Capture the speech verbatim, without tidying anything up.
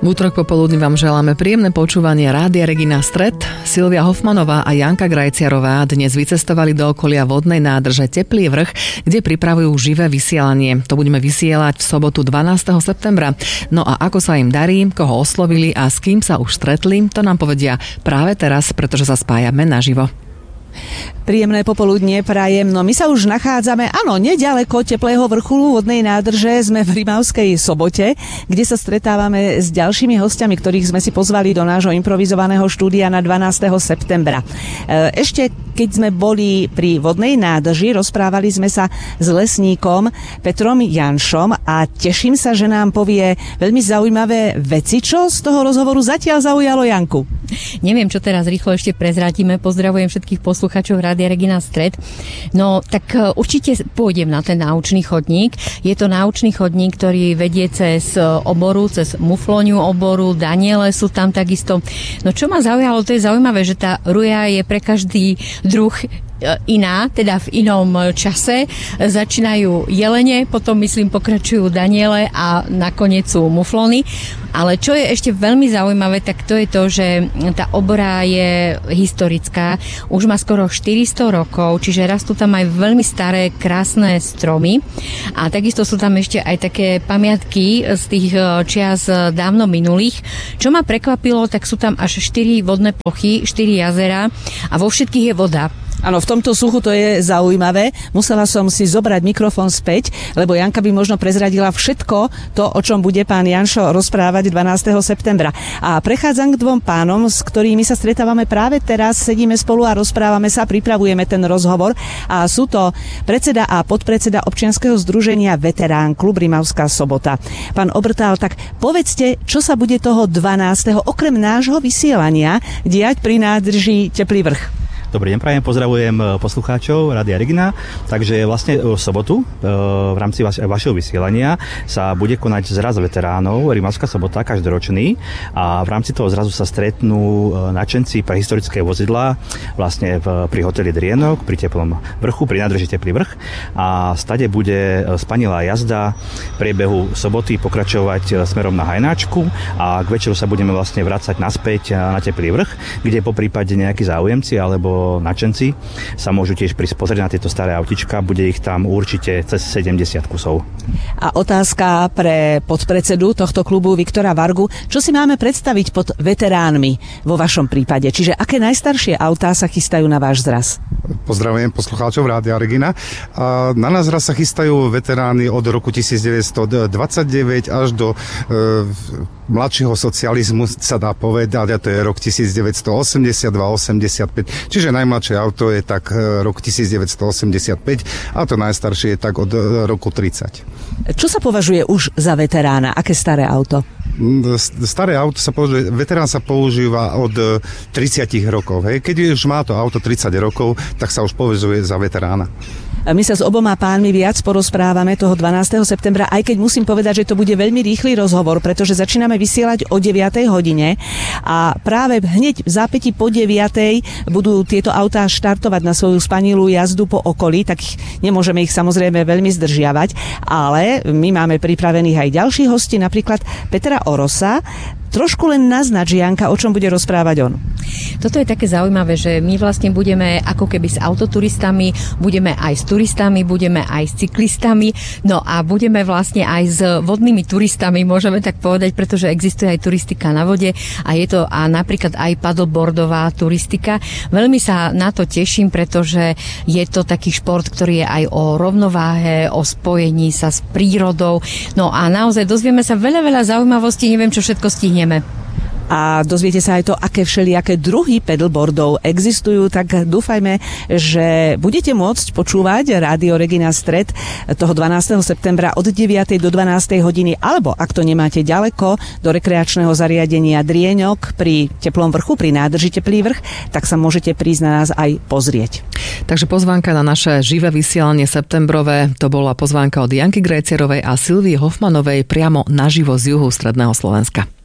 V útorok popoludní vám želáme príjemné počúvanie Rádia Regina Stret. Silvia Hofmanová a Janka Grajciarová dnes vycestovali do okolia vodnej nádrže Teplý vrch, kde pripravujú živé vysielanie. To budeme vysielať v sobotu dvanásteho septembra. No a ako sa im darí, koho oslovili a s kým sa už stretli, to nám povedia práve teraz, pretože sa spájame naživo. Príjemné popoludnie prajem. No my sa už nachádzame, áno, nedaleko Teplého vrchu vodnej nádrže. Sme v Rimavskej Sobote, kde sa stretávame s ďalšími hostiami, ktorých sme si pozvali do nášho improvizovaného štúdia na dvanásteho septembra. Ešte keď sme boli pri vodnej nádrži, rozprávali sme sa s lesníkom Petrom Janšom a teším sa, že nám povie veľmi zaujímavé veci. Čo z toho rozhovoru zatiaľ zaujalo Janku? Neviem, čo teraz rýchlo ešte prezrátime. Pozdravujem všetkých poslucháčov Rádia Regina Stret. No, tak určite pôjdem na ten náučný chodník. Je to náučný chodník, ktorý vedie cez oboru, cez muflóniu oboru, daniele sú tam takisto. No, čo ma zaujalo, to je zaujímavé, že tá ruja je pre každý druh iná, teda v inom čase. Začínajú jelene, potom myslím pokračujú daniele a nakoniec sú muflóny. Ale čo je ešte veľmi zaujímavé, tak to je to, že tá obora je historická. Už má skoro štyristo rokov, čiže rastú tam aj veľmi staré, krásne stromy. A takisto sú tam ešte aj také pamiatky z tých čias dávno minulých. Čo ma prekvapilo, tak sú tam až štyri vodné plochy, štyri jazera a vo všetkých je voda. Áno, v tomto suchu to je zaujímavé. Musela som si zobrať mikrofón späť, lebo Janka by možno prezradila všetko to, o čom bude pán Janšo rozprávať dvanásteho septembra. A prechádzam k dvom pánom, s ktorými sa stretávame práve teraz, sedíme spolu a rozprávame sa, pripravujeme ten rozhovor. A sú to predseda a podpredseda občianskeho združenia Veterán, klub Rimavská Sobota. Pán Obrtal, tak povedzte, čo sa bude toho dvanásteho okrem nášho vysielania diať pri nádrži Teplý vrch? Dobrý deň, prajem, pozdravujem poslucháčov Rádia Regina. Takže vlastne v sobotu v rámci vaš- vašeho vysielania sa bude konať zraz veteránov Rimavská Sobota, každoročný. A v rámci toho zrazu sa stretnú nadšenci pre historické vozidlá vlastne v, pri hoteli Drienok, pri Teplom vrchu, pri nádrži Teplý vrch. A stade bude spanilá jazda v priebehu soboty pokračovať smerom na Hajnáčku a k večeru sa budeme vlastne vracať naspäť na Teplý vrch, kde po prípade nejakí záujemci alebo nadšenci sa môžu tiež prísť pozrieť na tieto staré autička. Bude ich tam určite cez sedemdesiat kusov. A otázka pre podpredsedu tohto klubu Viktora Vargu. Čo si máme predstaviť pod veteránmi vo vašom prípade? Čiže aké najstaršie autá sa chystajú na váš zraz? Pozdravujem poslucháčov Rádia Regina. A na nás zraz sa chystajú veterány od roku devätnásťstodvadsaťdeväť až do e, mladšieho socializmu, sa dá povedať, a to je rok devätnásťstoosemdesiatdva osemdesiatpäť. Čiže najmladšie auto je tak rok devätnásťstoosemdesiatpäť a to najstaršie je tak od roku tridsať. Čo sa považuje už za veterána? Aké staré auto? Staré auto sa používa, veterán sa používa od tridsať rokov. Hej. Keď už má to auto tridsať rokov, tak sa už považuje za veterána. My sa s oboma pánmi viac porozprávame toho dvanásteho septembra, aj keď musím povedať, že to bude veľmi rýchly rozhovor, pretože začíname vysielať o deviatej hodine a práve hneď v zápäti po deviatej budú tieto autá štartovať na svoju spanilú jazdu po okolí, tak nemôžeme ich samozrejme veľmi zdržiavať, ale my máme pripravených aj ďalších hostí, napríklad Petra Orosa. Trošku len naznač, Janka, o čom bude rozprávať on. Toto je také zaujímavé, že my vlastne budeme ako keby s autoturistami, budeme aj s turistami, budeme aj s cyklistami, no a budeme vlastne aj s vodnými turistami, môžeme tak povedať, pretože existuje aj turistika na vode a je to a napríklad aj paddleboardová turistika. Veľmi sa na to teším, pretože je to taký šport, ktorý je aj o rovnováhe, o spojení sa s prírodou. No a naozaj dozvieme sa veľa, veľa zaujímavostí, neviem, čo všetko stihneme. A dozviete sa aj to, aké všelijaké druhy pedalboardov existujú, tak dúfajme, že budete môcť počúvať Rádio Regina Stret toho dvanásteho septembra od deviatej do dvanástej hodiny, alebo ak to nemáte ďaleko, do rekreačného zariadenia Drieňok pri Teplom vrchu, pri nádrži Teplý vrch, tak sa môžete prísť na nás aj pozrieť. Takže pozvánka na naše živé vysielanie septembrové, to bola pozvánka od Janky Grajciarovej a Silvie Hofmanovej priamo naživo z juhu stredného Slovenska.